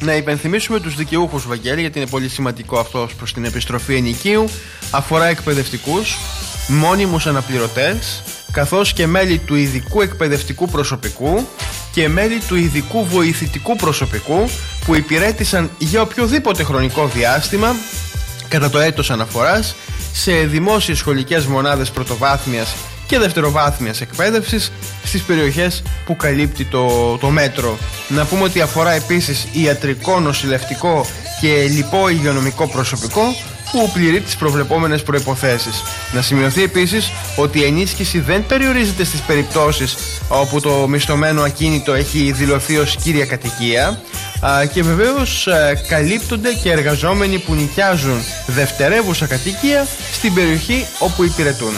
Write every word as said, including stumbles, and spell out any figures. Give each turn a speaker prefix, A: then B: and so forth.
A: Να υπενθυμίσουμε τους δικαιούχους, Βαγγέλη, γιατί είναι πολύ σημαντικό αυτό προς την επιστροφή ενοικίου. Αφορά εκπαιδευτικούς, μόνιμους αναπληρωτές, καθώς και μέλη του ειδικού εκπαιδευτικού προσωπικού και μέλη του ειδικού βοηθητικού προσωπικού που υπηρέτησαν για οποιοδήποτε χρονικό διάστημα κατά το έτος αναφοράς σε δημόσιες σχολικές μονάδες πρωτοβάθμιας και δευτεροβάθμιας εκπαίδευσης στις περιοχές που καλύπτει το, το μέτρο. Να πούμε ότι αφορά επίσης ιατρικό, νοσηλευτικό και λοιπό υγειονομικό προσωπικό που πληρεί τις προβλεπόμενες προϋποθέσεις. Να σημειωθεί επίσης ότι η ενίσχυση δεν περιορίζεται στις περιπτώσεις όπου το μισθωμένο ακίνητο έχει δηλωθεί ως κύρια κατοικία και βεβαίως καλύπτονται και εργαζόμενοι που νοικιάζουν δευτερεύουσα κατοικία στην περιοχή όπου υπηρετούν.